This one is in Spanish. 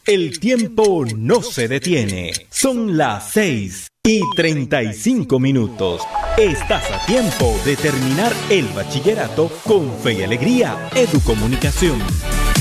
El tiempo no se detiene. Son las 6:35. Estás a tiempo de terminar el bachillerato con Fe y Alegría Educomunicación.